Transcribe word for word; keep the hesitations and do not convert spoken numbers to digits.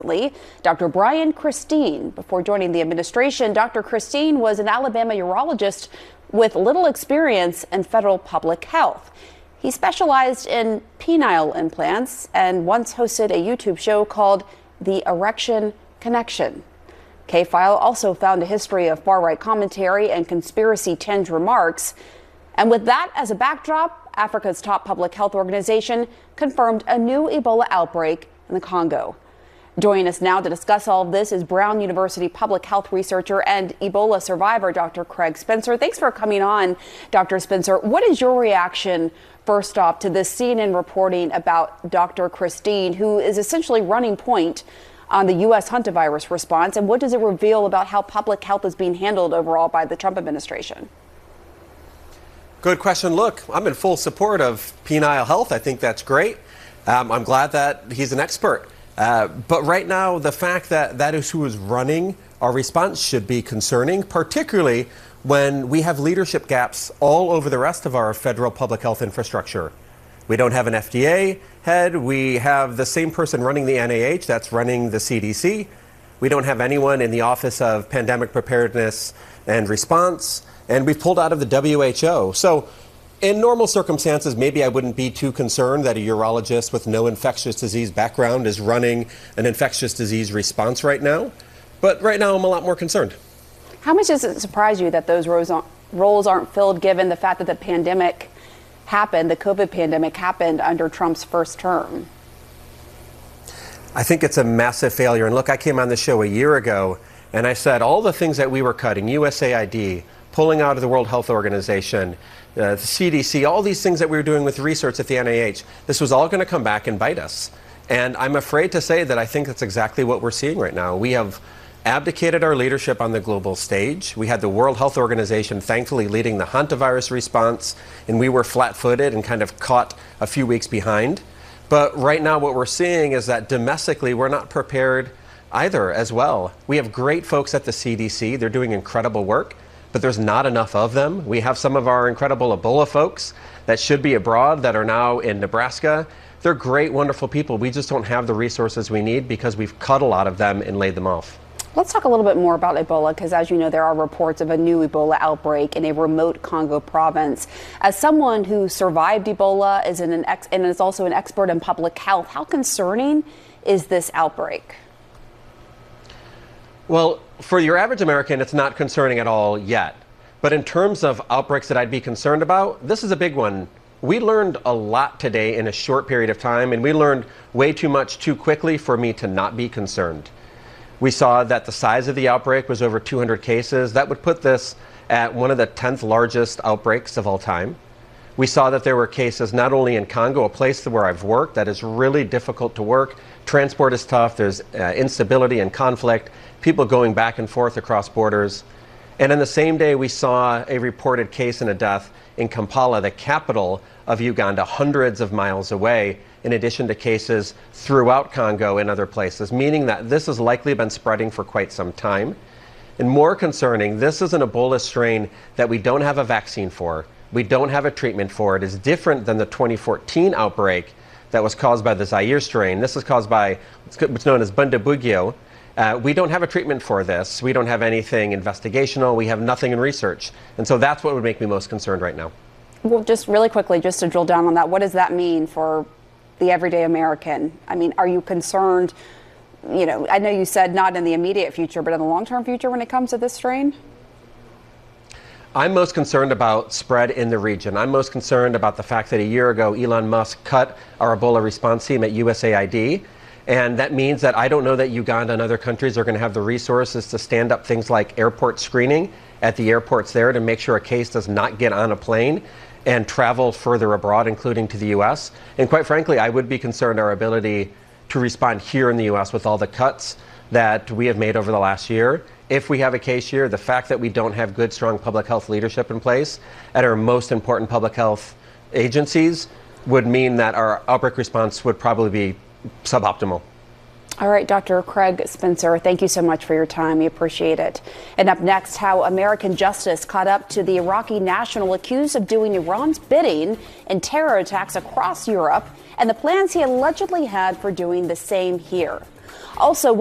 Doctor Brian Christine. Before joining the administration, Doctor Christine was an Alabama urologist with little experience in federal public health. He specialized in penile implants and once hosted a YouTube show called The Erection Connection. K-File also found a history of far-right commentary and conspiracy-tinged remarks. And with that as a backdrop, Africa's top public health organization confirmed a new Ebola outbreak in the Congo. Joining us now to discuss all of this is Brown University public health researcher and Ebola survivor, Doctor Craig Spencer. Thanks for coming on, Doctor Spencer. What is your reaction, first off, to this C N N reporting about Doctor Christine, who is essentially running point on the U S hantavirus response, and what does it reveal about how public health is being handled overall by the Trump administration? Good question. Look, I'm in full support of penile health. I think that's great. Um, I'm glad that he's an expert. Uh, but right now, the fact that that is who is running our response should be concerning, particularly when we have leadership gaps all over the rest of our federal public health infrastructure. We don't have an F D A head. We have the same person running the N I H that's running the C D C. We don't have anyone in the Office of Pandemic Preparedness and Response. And we've pulled out of the W H O. So in normal circumstances, maybe I wouldn't be too concerned that a urologist with no infectious disease background is running an infectious disease response right now. But right now, I'm a lot more concerned. How much does it surprise you that those roles aren't filled, given the fact that the pandemic happened, the COVID pandemic happened under Trump's first term? I think it's a massive failure. And look, I came on the show a year ago and I said all the things that we were cutting, U S A I D, pulling out of the World Health Organization, uh, the C D C, all these things that we were doing with research at the N I H, this was all going to come back and bite us. And I'm afraid to say that I think that's exactly what we're seeing right now. We have abdicated our leadership on the global stage. We had the World Health Organization thankfully leading the hantavirus response, and we were flat-footed and kind of caught a few weeks behind. But right now what we're seeing is that domestically we're not prepared either as well. We have great folks at the C D C. They're doing incredible work, but there's not enough of them. We have some of our incredible Ebola folks that should be abroad that are now in Nebraska. They're great, wonderful people. We just don't have the resources we need because we've cut a lot of them and laid them off. Let's talk a little bit more about Ebola, because as you know, there are reports of a new Ebola outbreak in a remote Congo province. As someone who survived Ebola is an ex- and is also an expert in public health, how concerning is this outbreak? Well, for your average American, it's not concerning at all yet. But in terms of outbreaks that I'd be concerned about, this is a big one. We learned a lot today in a short period of time, and we learned way too much too quickly for me to not be concerned. We saw that the size of the outbreak was over two hundred cases. That would put this at one of the tenth largest outbreaks of all time. We saw that there were cases not only in Congo, a place where I've worked that is really difficult to work. Transport is tough. There's uh, instability and conflict, people going back and forth across borders. And on the same day, we saw a reported case and a death in Kampala, the capital of Uganda, hundreds of miles away, in addition to cases throughout Congo and other places, meaning that this has likely been spreading for quite some time. And more concerning, this is an Ebola strain that we don't have a vaccine for. We don't have a treatment for. It is different than the twenty fourteen outbreak that was caused by the Zaire strain. This is caused by what's known as Bundibugyo. Uh, we don't have a treatment for this. We don't have anything investigational. We have nothing in research. And so that's what would make me most concerned right now. Well, just really quickly, just to drill down on that, what does that mean for the everyday American? I mean, are you concerned, you know, I know you said not in the immediate future, but in the long-term future when it comes to this strain? I'm most concerned about spread in the region. I'm most concerned about the fact that a year ago, Elon Musk cut our Ebola response team at U S A I D. And that means that I don't know that Uganda and other countries are going to have the resources to stand up things like airport screening at the airports there to make sure a case does not get on a plane and travel further abroad, including to the U S. And quite frankly, I would be concerned our ability to respond here in the U S with all the cuts that we have made over the last year. If we have a case here, the fact that we don't have good, strong public health leadership in place at our most important public health agencies would mean that our outbreak response would probably be suboptimal. All right, Doctor Craig Spencer, thank you so much for your time. We appreciate it. And up next, how American justice caught up to the Iraqi national accused of doing Iran's bidding in terror attacks across Europe and the plans he allegedly had for doing the same here. Also,